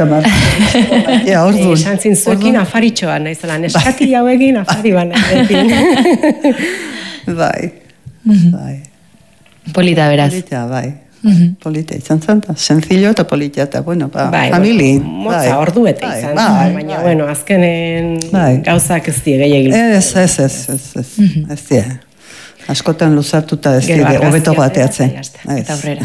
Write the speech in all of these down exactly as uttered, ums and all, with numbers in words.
berrogeita mar. Ja, orduan. Esan zintzuekin afaritxoa, naizela, neskati hauekin afari bana. Bai, bai. Polita beraz. Polita, bai. Polita izan zanta, sencillo eta polita, eta bueno, ba, bai, famili. Motza, ordu eta bai, izan, bai, baina, bai. bueno, azkenen bai. gauzak ez die gehiagin. Ez, ez, ez, ez, ez, ez die. Askotan luzartuta ez die, hobeto bateatzen. Eta aurrera.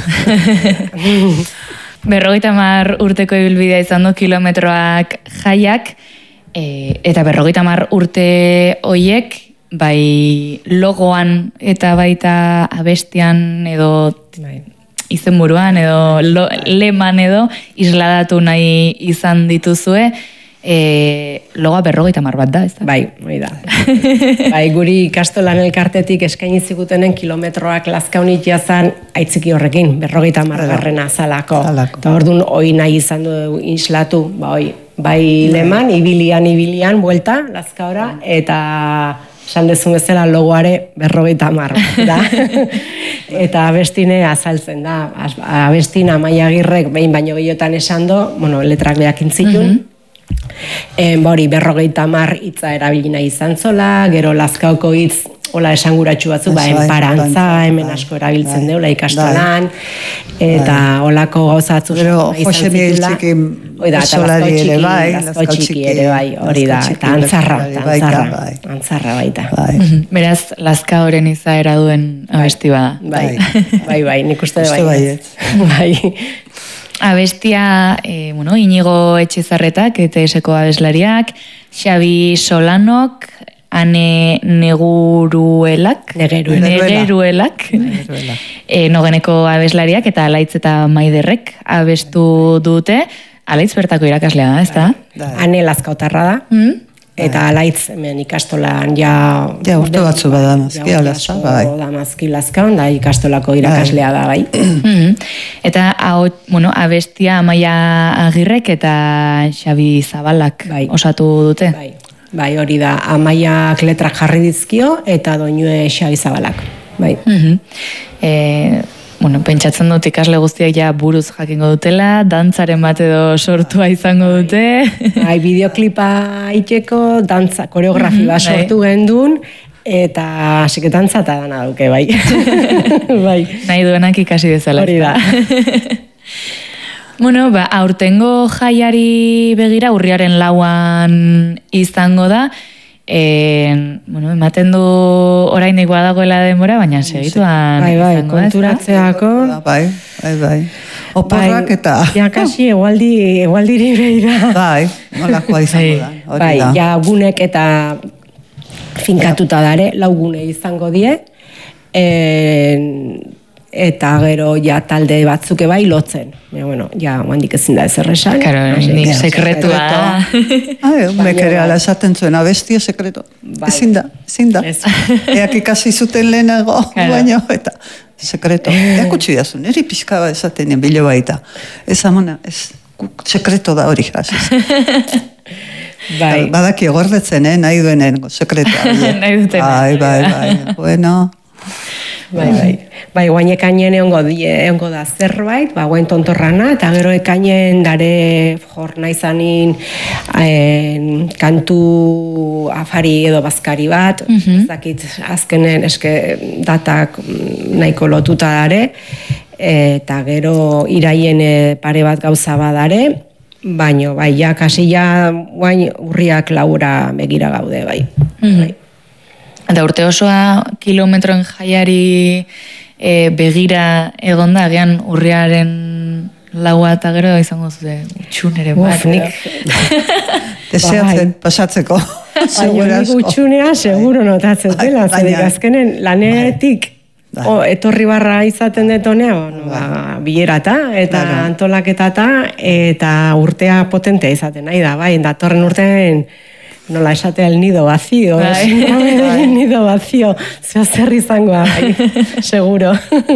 Berrogeita mar urteko ibilbidea izan du, kilometroak jaiak, e, eta berrogeita mar urte hoiek, bai logoan eta baita abestian edo Bai. izenburuan edo lo, leman edo isladatu nahi izan dituzue, e, logoa berrogeita mar bat da, ez da? Bai, hori da. Bai, guri ikastolan elkartetik eskaini zigutenen kilometroak lazkaunik jazan aitziki horrekin, berrogeita margarrena zalako. Eta orduan hoi nahi izan du islatu, ba, hoi, bai leman, ibilian, ibilian, buelta, lazkaora, eta esan dezun bezala logoare berrogeita mar da. Eta abestine azaltzen da. Abestin Amaia Agirrek behin baino gehiotan esan do, bueno, letrak beak intzitun, mm -hmm. Bori, berrogeita mar hitza erabili nahi izan zola, gero lazkaoko hitz hola esanguratsu batzu, ba, enparantza, hemen asko erabiltzen deula ikastolan, eta holako gauzatzu izan zitula. Oida, eta lazkau txiki ere bai, hori da, eta antzarra, antzarra, antzarra baita. Beraz, lazka horren izaera duen abesti bada. Bai, bai, bai, nik uste de bai. Bai. Abestia, e, bueno, Inigo Etxezarretak, E T S-ko abeslariak, Xabi Solanok, Ane Neguruelak, Negeruelak, e, Nogeneko abeslariak, eta Alaitz eta Maiderrek abestu dute. Alaitz bertako irakaslea da, ez da? Ane Lazkautarra da, eta Alaitz hemen ikastolan ja... Ja, urte batzu bada mazki, alazka, bai. Da mazki Lazkaun, da ikastolako irakaslea da, bai. Eta, bueno, abestia Amaia Agirrek eta Xabi Zabalak osatu dute. Bai. Bai, hori da, Amaiak letrak jarri dizkio eta doinue Xabi Zabalak. Bai. E, bueno, pentsatzen dut ikasle guztiak ja buruz jakingo dutela, dantzaren bat edo sortua izango dute. Bai, bideoklipa itxeko, dantza, koreografi bat sortu gendun, eta asiketantza eta dana duke, bai. Bai. Nahi duenak ikasi dezala. Hori da. Bueno, ba, aurtengo jaiari begira urriaren lauan izango da. E, bueno, ematen du oraindik badagoela denbora, baina segituan bai, bai, izango da. Konturatzeako. Bai, bai, bai. Oporrak eta... Ja, kasi, egualdi, egualdiri behira. Bai, nolakoa izango da. Bai, ja, gunek eta finkatuta dare, lau gune izango die. E, eta gero ja talde batzuke bai lotzen. Ja, bueno, ja, handik ezin da ezer esan. Claro, nik sekretua. Ah, umek ere ala esaten zuen, abestia sekreto. Ezin da, ezin da. Eak ikasi zuten lehenago, baina, eta sekreto. Eak utxu diazu, niri pixka esaten bilo baita. Ez amona, ez, sekreto da hori, hasiz. Badaki egordetzen, eh, nahi duenen sekretoa. Nahi duten. Bai, bai, bai, bueno... Bai, bai. Bai, guain ekainen egongo, egongo da zerbait, ba, guain tontorrana, eta gero ekainen dare jorna izanin en, kantu afari edo bazkari bat, uh -huh. ezakit azkenen eske datak nahiko lotuta dare, eta gero iraien pare bat gauza badare, baino, bai, ja, kasi ja, guain urriak laura begira gaude, bai. Uh -huh. Bai. Eta urte osoa kilometroen jaiari e, begira egonda, agian urriaren laua eta gero izango zute utxunere bat. Nik... Deseatzen, pasatzeko. Baina nik utxunea seguro notatzen dela, zedik azkenen lanetik o, etorri barra izaten detonea, bueno, ba, bilerata eta antolaketata eta urtea potentea izaten nahi da, bai, datorren urtean nola esatea el nido vacío, el nido vacío, zeo zer izangoa, bai, seguro.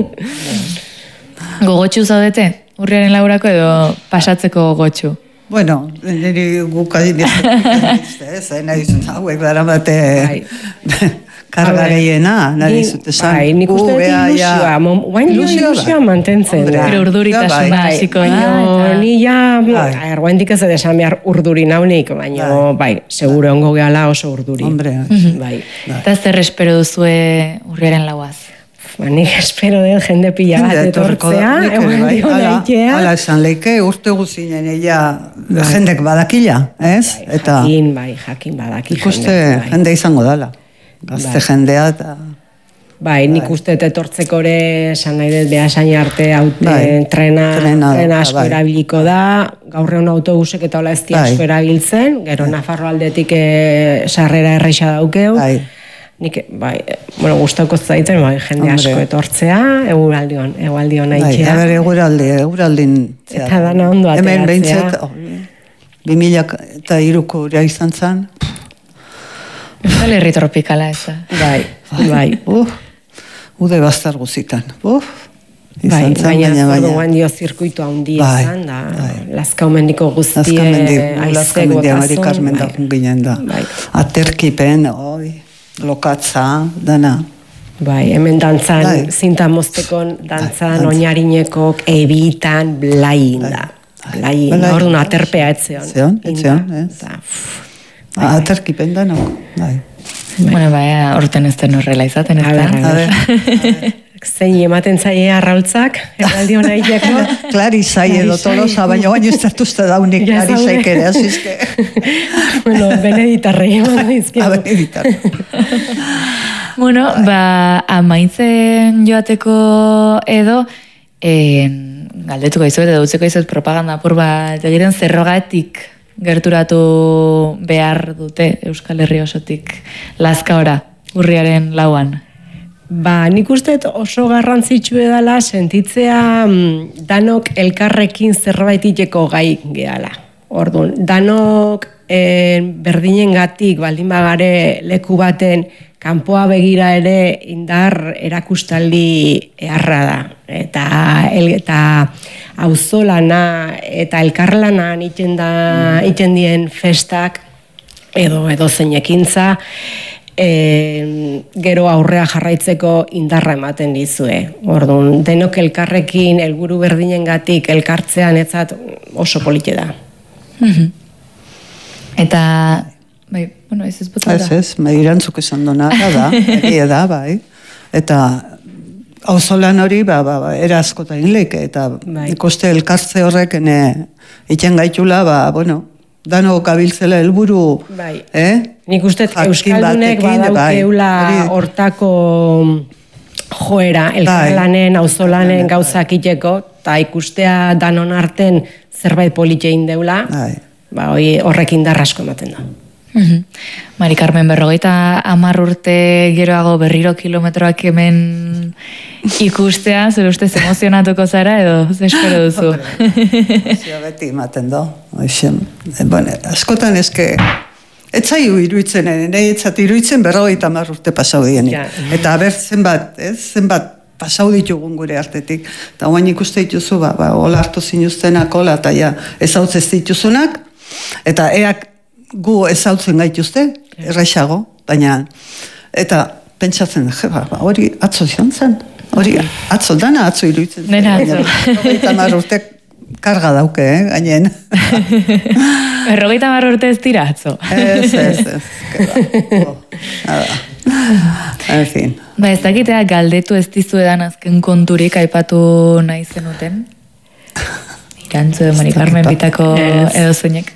Gogotxu zaudete? Urriaren laurako edo pasatzeko gogotxu? Bueno, niri gukadin ez, nahi zuen, hauek dara bate karga gehiena, nahi zute zan. Bai, nik uste dut ilusioa, guain ilusioa mantentzen da. Pero urduritasuna hasiko da. Ni ja, ergoen dik ez esan behar urduri naunik, baina, bai, seguro ongo gehala oso urduri. Hombre, bai. Eta zer espero duzue urriaren lauaz? Ba, nik espero den jende pila bat etortzea, egon dio nahitea. Hala esan leike, urte guzinen ella jendek badakila, ez? Jakin, bai, jakin badaki. Ikuste jende izango dala. Gazte jendea eta... Bai, nik uste etortzeko ere, esan nahi dut, behasain arte haute trena asko erabiliko da, gaur egun autobusek eta hola ez di asko erabiltzen, gero Nafarro aldetik sarrera erreixa daukeu, nik, bai, bueno, gustauko zaiten, bai, jende asko etortzea, eguraldion, eguraldion nahitzea. Bai, eguraldi, eguraldin... Eta dana ondo ateratzea. Hemen behintzet, bi mila eta iruko ura izan zen, Euskal Herri tropikala ez da. Bai, bai. Ude bastar guzitan. Bai, baina orduan dio zirkuitu handi izan, da Lazkaumendiko guztie aizek botasun. Aterkipen, lokatza, dana. Bai, hemen dantzan, zinta moztekon dantzan, oinarinekok, ebitan, blain da. Blain, orduan aterpea etzeon. Etzeon, etzeon, ez. Aterkipen da, no? Bueno, baina, orten ez den horrela izaten, ez da? Zein ematen zaie arraultzak, eraldi hona iteko. Clarizai edo tolosa, baina baina ez zartuzte daunik clarizaik ere, azizke. Bueno, beneditarrei eman dizkigu. A beneditarrei. Bueno, ba, amaitzen joateko edo, galdetuko izuet, edo utzeko izuet propaganda apur bat egiten zerrogatik gerturatu behar dute Euskal Herri osotik Lazkaora, urriaren lauan? Ba, nik uste oso garrantzitsu edala sentitzea danok elkarrekin zerbait iteko gai gehala. Orduan, danok berdinen gatik, baldin bagare leku baten, kanpoa begira ere indar erakustaldi eharra da. Eta, eta auzolana eta elkarlana iten da iten dien festak edo edo zein ekintza e, gero aurrea jarraitzeko indarra ematen dizue. Orduan, denok elkarrekin helburu berdinengatik elkartzean etzat oso polite da. Eta bai, bueno, ez ez bota da. Ez ez, me irantzuk esan dona da, egia da, bai. Eta auzolan hori, ba, ba, ba, era askota inleik, eta bai. Ikoste elkartze horrek ene itxen gaitula, ba, bueno, dano gabiltzela helburu, bai. Eh? Nik uste euskaldunek badaukeula hortako joera, elkarlanen, auzolanen bai. Gauzak iteko, eta ikustea danon arten zerbait politxein deula, bai. Ba, horrek indar asko ematen da. Uhum. Mari Carmen, berrogeita hamar urte geroago berriro kilometroak hemen ikustea, zer ustez emozionatuko zara edo ze espero duzu? Zio beti ematen do. Bueno, askotan eske etzaiu iruitzen, nahi etzat iruitzen berrogeita hamar urte pasau dienik. Ja. Eta ber zenbat, ez? Zenbat pasau ditugun gure artetik. Eta guain ikuste dituzu, ba, ba, hola hartu zinuztenak, hola, eta ja, ez hau ez dituzunak, eta eak gu ezautzen gaituzte, errexago, baina, eta pentsatzen, je, ba, hori atzo zion zen, hori atzo, dana atzo iruditzen zen. Dena atzo. Berrogeita hamar urte karga dauke, eh, gainen. Berrogeita hamar urte ez dira atzo. Ez, ez, ez, oh, nada. En fin. Ba, ez dakitea galdetu ez dizuedan azken konturik aipatu nahi zenuten? Irantzu de Mari Carmen bitako edo zeinek.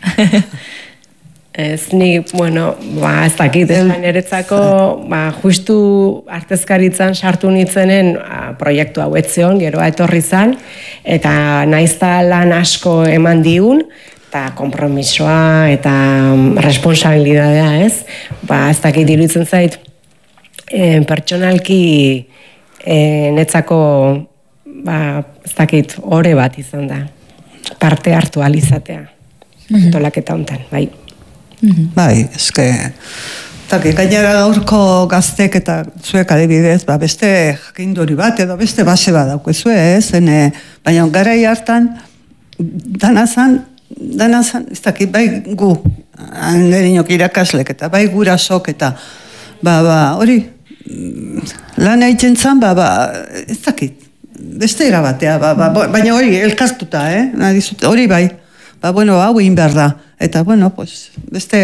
Ez ni, bueno, ba, ez dakit, ez niretzako, ba, justu artezkaritzan sartu nitzenen a, proiektu hau etzion, geroa etorri zan, eta naizta lan asko eman diun, eta kompromisoa, eta responsabilidadea, ez? Ba, ez dakit iruditzen zait, e, pertsonalki e, netzako, ba, ez dakit, ore bat izan da, parte hartu alizatea, mm-hmm. Tolaketa hontan, bai. Bai, eske, eta gainera gaurko gaztek eta zuek adibidez, ba, beste jakinduri bat edo beste base bat daukezue, ez? Ene, baina garai hartan, danazan, danazan, ez dakit, bai gu, angerinok irakaslek eta bai gurasok eta, ba, ba, hori, lan egiten zan, ba, ba, ez dakit, beste erabatea, ba, ba, baina hori, elkartuta, eh? Hori bai, ba, bueno, hau egin behar da. Eta, bueno, pues, beste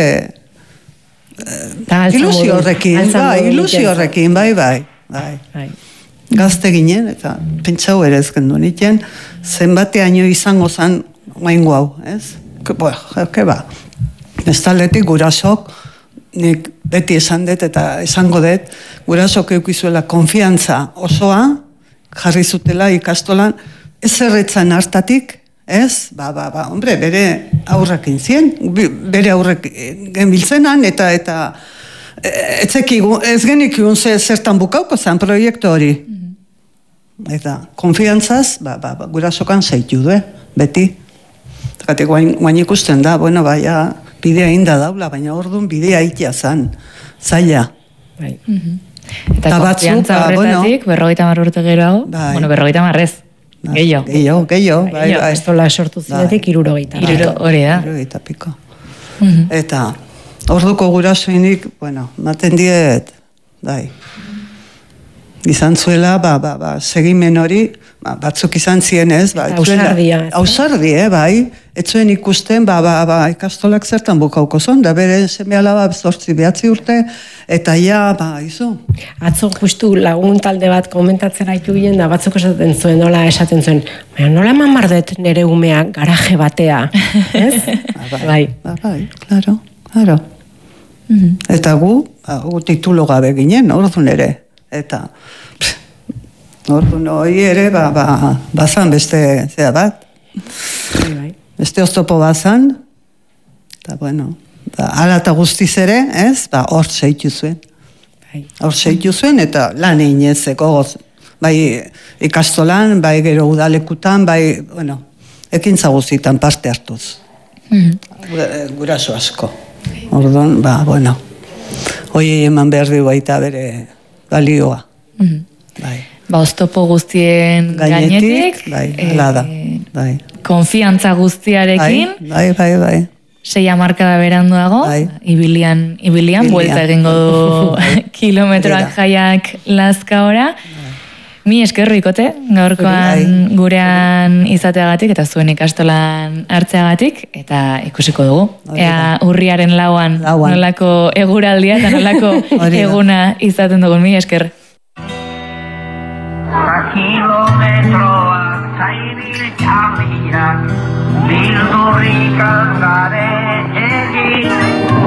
eh, ilusio horrekin, bai, ilusio horrekin, bai, bai, bai. Gazte ginen, eta pentsau ere ez gendu niten, zenbateaino izango zan guaingo hau, ez? Ke, bo, ke ba, ez taletik gurasok, nik beti esan dut eta esango dut, gurasok eukizuela konfiantza osoa, jarri zutela ikastolan, ez erretzan hartatik, ez? Ba, ba, ba, hombre, bere aurrekin zien, bere aurrek genbiltzenan, eta, eta, etzekigu, ez genikigun zertan bukauko zen proiektu hori. Eta, konfiantzaz, ba, ba, ba, gurasokan zeitu du, beti. Eta, guain, guain ikusten da, bueno, baina, bidea inda daula, baina orduan bidea itia zan, zaila. Bai. Mm-hmm. Eta konfiantza ba, horretatik, bueno, berrogeita mar urte geroago, bai. Bueno, berrogeita marrez, gehiago. Gehiago, gehiago, bai, bai. bai. Estola sortu zinetik, bai. irurogeita. Iruro, hori da. Irurogeita piko. Mm-hmm. Eta, orduko gurasoinik, bueno, maten diet, bai, izan zuela, ba, ba, ba, segimen hori, ba, batzuk izan zien ez, ba, ausardia. Ausardi, eh, bai, etzuen ikusten, ba, ba, ba, ikastolak zertan bukauko zon, da bere seme alaba zortzi behatzi urte, eta ja, ba, izu. Atzo justu lagun talde bat komentatzen haitu ginen, da batzuk esaten zuen, nola esaten zuen, baina nola eman bardet nire umea garaje batea, ez? Ba, bai, bai, ba, bai, klaro, klaro. Mm-hmm. Eta gu, ba, gu titulo gabe ginen, orduan ere. Eta, orduan hori ere, ba, ba, bazan beste, zera bat, beste oztopo bazan, eta bueno, ba, ala eta guztiz ere, ez, ba, hor seitu zuen. Hor seitu zuen, eta lan einezeko, bai ikastolan, bai gero udalekutan, bai, bueno, ekintza guztietan parte hartuz. Mm-hmm. Guraso asko. Orduan, ba, bueno, hori eman behar du baita bere balioa. Mm-hmm. Bai. Ba, oztopo guztien gainetik, bai, hala da, bai. Konfiantza guztiarekin, bai, bai, bai. Sei hamarkada beranduago, bai. ibilian, ibilian, buelta egingo du kilometroak jaiak lazka ora. Bai. Mi eskerrikote, gaurkoan bai. Gurean izateagatik eta zuen ikastolan hartzeagatik, eta ikusiko dugu. Ea urriaren lauan, lauan. Nolako eguraldia eta nolako eguna izaten dugun, mi esker. Kilometroak zaibir txaliak, bildurrik angare egin.